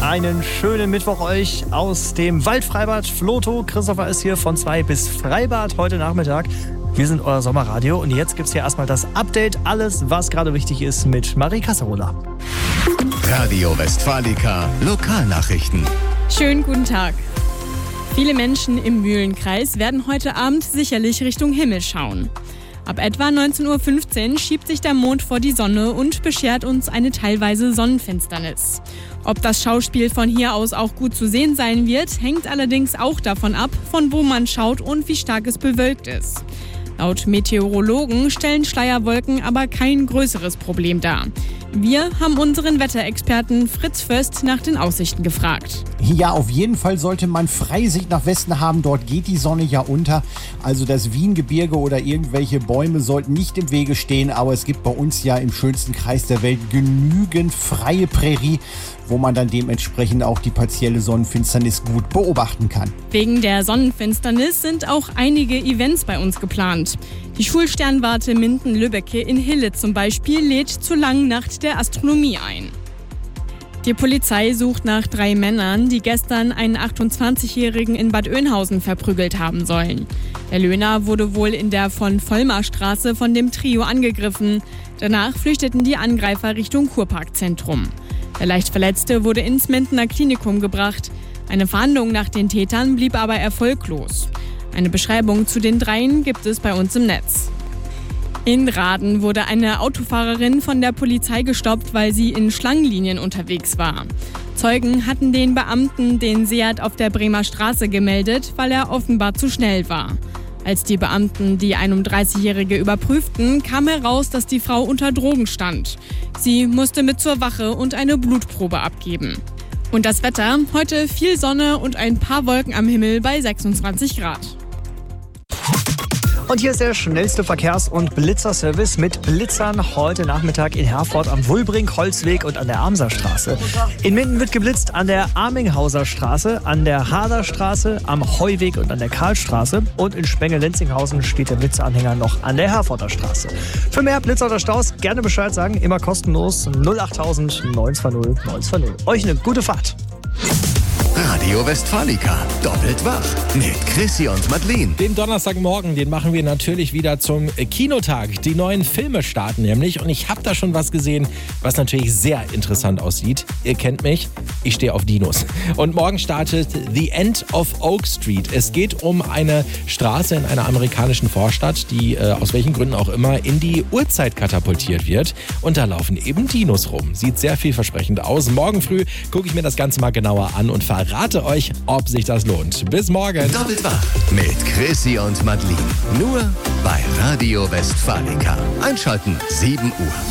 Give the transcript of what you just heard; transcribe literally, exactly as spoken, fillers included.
einen schönen Mittwoch euch aus dem Waldfreibad Floto. Christopher ist hier von zwei bis Freibad heute Nachmittag. Wir sind euer Sommerradio und jetzt gibt's hier erstmal das Update. Alles, was gerade wichtig ist mit Marie Kasserola. Radio Westfalica Lokalnachrichten. Schönen guten Tag. Viele Menschen im Mühlenkreis werden heute Abend sicherlich Richtung Himmel schauen. Ab etwa neunzehn Uhr fünfzehn schiebt sich der Mond vor die Sonne und beschert uns eine teilweise Sonnenfinsternis. Ob das Schauspiel von hier aus auch gut zu sehen sein wird, hängt allerdings auch davon ab, von wo man schaut und wie stark es bewölkt ist. Laut Meteorologen stellen Schleierwolken aber kein größeres Problem dar. Wir haben unseren Wetterexperten Fritz Föst nach den Aussichten gefragt. Ja, auf jeden Fall sollte man Freisicht nach Westen haben. Dort geht die Sonne ja unter. Also das Wiengebirge oder irgendwelche Bäume sollten nicht im Wege stehen. Aber es gibt bei uns ja im schönsten Kreis der Welt genügend freie Prärie, wo man dann dementsprechend auch die partielle Sonnenfinsternis gut beobachten kann. Wegen der Sonnenfinsternis sind auch einige Events bei uns geplant. Die Schulsternwarte Minden-Lübbecke in Hille zum Beispiel lädt zur langen Nacht der Astronomie ein. Die Polizei sucht nach drei Männern, die gestern einen achtundzwanzigjährigen in Bad Oeynhausen verprügelt haben sollen. Der Löhner wurde wohl in der von Vollmarstraße von dem Trio angegriffen. Danach flüchteten die Angreifer Richtung Kurparkzentrum. Der Leichtverletzte wurde ins Mindener Klinikum gebracht. Eine Fahndung nach den Tätern blieb aber erfolglos. Eine Beschreibung zu den dreien gibt es bei uns im Netz. In Raden wurde eine Autofahrerin von der Polizei gestoppt, weil sie in Schlangenlinien unterwegs war. Zeugen hatten den Beamten den Seat auf der Bremer Straße gemeldet, weil er offenbar zu schnell war. Als die Beamten die einunddreißigjährige überprüften, kam heraus, dass die Frau unter Drogen stand. Sie musste mit zur Wache und eine Blutprobe abgeben. Und das Wetter? Heute viel Sonne und ein paar Wolken am Himmel bei sechsundzwanzig Grad. Und hier ist der schnellste Verkehrs- und Blitzerservice mit Blitzern heute Nachmittag in Herford am Wulbrink-Holzweg und an der Amserstraße. In Minden wird geblitzt an der Arminghauser Straße, an der Haderstraße, am Heuweg und an der Karlstraße. Und in Spenge-Lenzinghausen steht der Blitzeranhänger noch an der Herforder Straße. Für mehr Blitzer oder Staus gerne Bescheid sagen, immer kostenlos null achttausend neun zwei null neun zwei null. Euch eine gute Fahrt. Radio Westfalica doppelt wach mit Chrissy und Madeleine. Den Donnerstagmorgen, den machen wir natürlich wieder zum Kinotag. Die neuen Filme starten nämlich und ich habe da schon was gesehen, was natürlich sehr interessant aussieht. Ihr kennt mich, ich stehe auf Dinos. Und morgen startet The End of Oak Street. Es geht um eine Straße in einer amerikanischen Vorstadt, die äh, aus welchen Gründen auch immer in die Urzeit katapultiert wird. Und da laufen eben Dinos rum. Sieht sehr vielversprechend aus. Morgen früh gucke ich mir das Ganze mal genauer an und verrate Rate euch, ob sich das lohnt. Bis morgen. Doppelt wach mit Chrissy und Madeleine. Nur bei Radio Westfalica. Einschalten sieben Uhr.